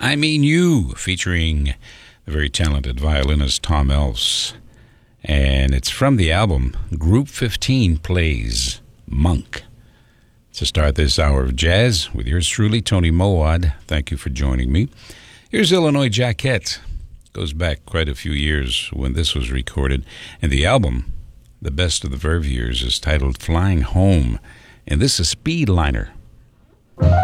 I Mean You, featuring the very talented violinist Tom Elfs. And it's from the album Group 15 Plays Monk. To start this hour of jazz with yours truly, Tony Mowad. Thank you for joining me. Here's Illinois Jacquet. Goes back quite a few years when this was recorded. And the album, The Best of the Verve Years, is titled Flying Home. And this is Speedliner.